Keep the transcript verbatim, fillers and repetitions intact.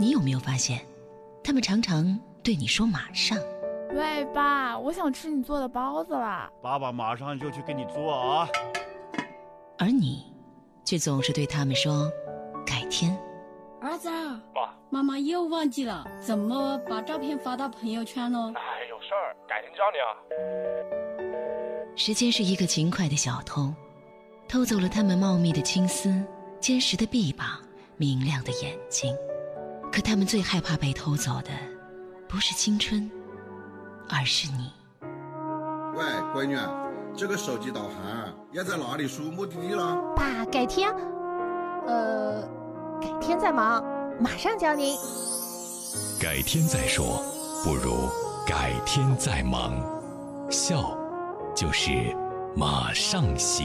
你有没有发现，他们常常对你说马上。 喂，爸，我想吃你做的包子啦。 爸爸马上就去给你做啊。 而你却总是对他们说改天。 儿子， 爸， 妈妈又忘记了怎么把照片发到朋友圈了。 哎，有事儿，改天教你啊。 时间是一个勤快的小偷，偷走了他们茂密的青丝、坚实的臂膀、明亮的眼睛。可他们最害怕被偷走的不是青春，而是你。 喂，闺女，这个手机导航要在哪里输目的地了？ 爸，改天，呃，改天再忙，马上教您。 改天再说，不如改天再忙。笑，就是马上行。